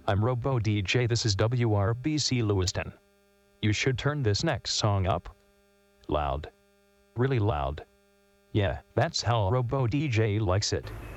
I'm Robo DJ, this is WRBC Lewiston. You should turn this next song up. Loud. Really loud. Yeah, that's how Robo DJ likes it.